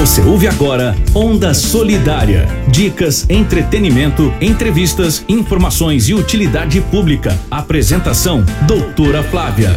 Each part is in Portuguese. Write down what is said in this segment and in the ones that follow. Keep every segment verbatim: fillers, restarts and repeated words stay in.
Você ouve agora Onda Solidária. Dicas, entretenimento, entrevistas, informações e utilidade pública. Apresentação, doutora Flávia.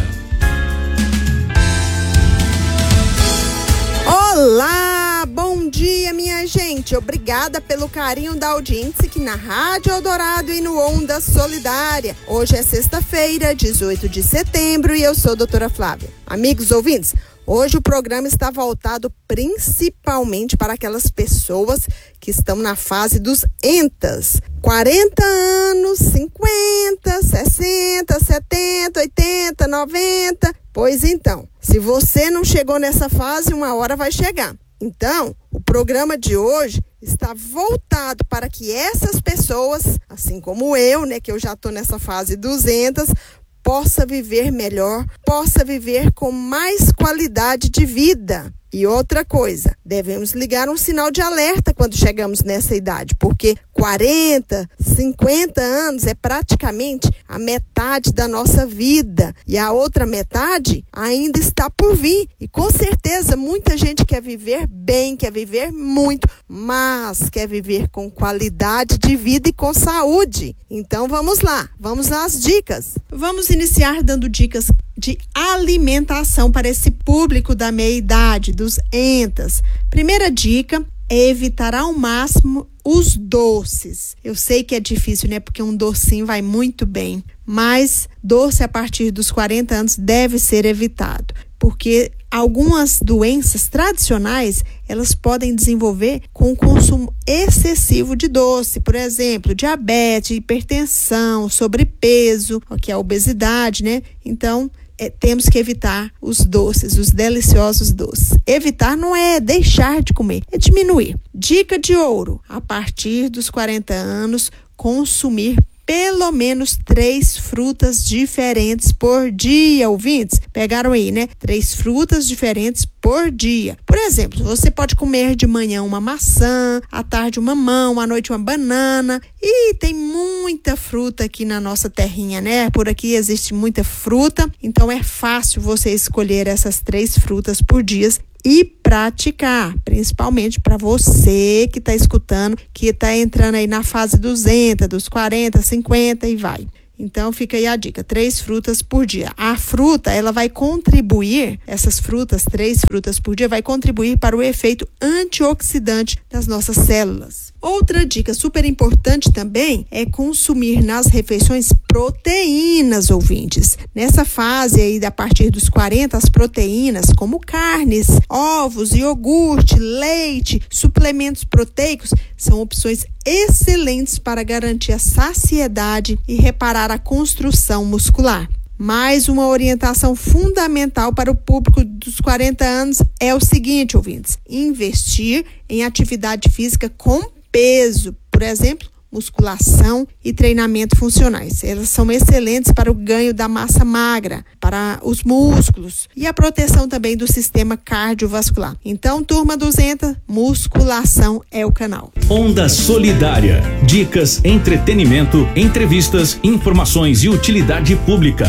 Olá, bom dia, minha gente. Obrigada pelo carinho da audiência aqui na Rádio Eldorado e no Onda Solidária. Hoje é sexta-feira, dezoito de setembro, e eu sou a doutora Flávia. Amigos ouvintes, hoje o programa está voltado principalmente para aquelas pessoas que estão na fase dos entas. quarenta anos, cinquenta, sessenta, setenta, oitenta, noventa. Pois então, se você não chegou nessa fase, uma hora vai chegar. Então, o programa de hoje está voltado para que essas pessoas, assim como eu, né, que eu já estou nessa fase duzentas, possa viver melhor, possa viver com mais qualidade de vida. E outra coisa, devemos ligar um sinal de alerta quando chegamos nessa idade, porque quarenta, cinquenta anos é praticamente a metade da nossa vida e a outra metade ainda está por vir. E com certeza muita gente quer viver bem, quer viver muito, mas quer viver com qualidade de vida e com saúde. Então vamos lá, vamos às dicas. Vamos iniciar dando dicas de alimentação para esse público da meia-idade, dos entas. Primeira dica é evitar ao máximo os doces. Eu sei que é difícil, né? Porque um docinho vai muito bem, mas doce a partir dos quarenta anos deve ser evitado, porque algumas doenças tradicionais, elas podem desenvolver com o consumo excessivo de doce. Por exemplo, diabetes, hipertensão, sobrepeso, que é a obesidade, né? Então, É, temos que evitar os doces, os deliciosos doces. Evitar não é deixar de comer, é diminuir. Dica de ouro: a partir dos quarenta anos, consumir pelo menos três frutas diferentes por dia, ouvintes. Pegaram aí, né? Três frutas diferentes por dia. Por exemplo, você pode comer de manhã uma maçã, à tarde uma mamão, à noite uma banana. E tem muita fruta aqui na nossa terrinha, né? Por aqui existe muita fruta, então é fácil você escolher essas três frutas por dia e praticar, principalmente para você que está escutando, que está entrando aí na fase duzentos, dos quarenta, cinquenta e vai. Então fica aí a dica, três frutas por dia. A fruta, ela vai contribuir, essas frutas, três frutas por dia, vai contribuir para o efeito antioxidante das nossas células. Outra dica super importante também é consumir nas refeições proteínas, ouvintes. Nessa fase aí, a partir dos quarenta, as proteínas como carnes, ovos, iogurte, leite, suplementos proteicos são opções excelentes para garantir a saciedade e reparar a construção muscular. Mais uma orientação fundamental para o público dos quarenta anos é o seguinte, ouvintes: investir em atividade física com peso, por exemplo, musculação e treinamento funcionais. Elas são excelentes para o ganho da massa magra, para os músculos e a proteção também do sistema cardiovascular. Então, turma duzentos, musculação é o canal. Onda Solidária. Dicas, entretenimento, entrevistas, informações e utilidade pública.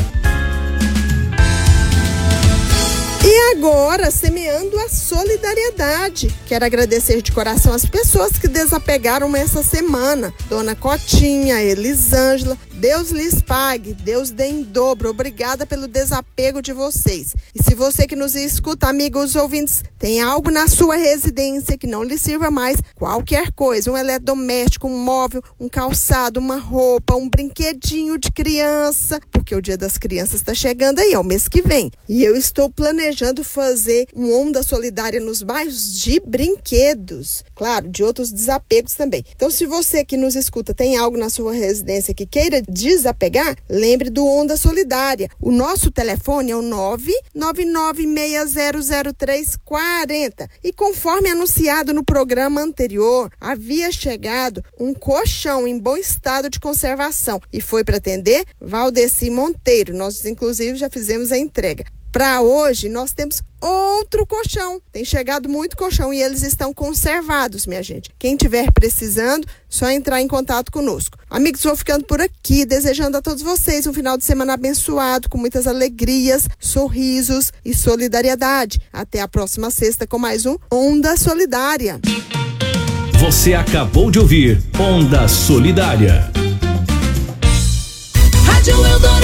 E agora, semeando a solidariedade. Quero agradecer de coração as pessoas que desapegaram essa semana. Dona Cotinha, Elisângela, Deus lhes pague, Deus dê em dobro. Obrigada pelo desapego de vocês. E se você que nos escuta, amigos ouvintes, tem algo na sua residência que não lhe sirva mais, qualquer coisa, um eletrodoméstico, um móvel, um calçado, uma roupa, um brinquedinho de criança, porque o Dia das Crianças está chegando aí, é o mês que vem. E eu estou planejando fazer um Onda Solidária nos bairros de brinquedos, claro, de outros desapegos também. Então, se você que nos escuta tem algo na sua residência que queira desapegar, lembre do Onda Solidária. O nosso telefone é o nove nove nove seis zero zero três quatro zero. E conforme anunciado no programa anterior, havia chegado um colchão em bom estado de conservação e foi para atender Valdeci Monteiro. Nós, inclusive, já fizemos a entrega. Para hoje, nós temos outro colchão. Tem chegado muito colchão e eles estão conservados, minha gente. Quem tiver precisando, só entrar em contato conosco. Amigos, vou ficando por aqui, desejando a todos vocês um final de semana abençoado, com muitas alegrias, sorrisos e solidariedade. Até a próxima sexta com mais um Onda Solidária. Você acabou de ouvir Onda Solidária. Rádio Eldorado.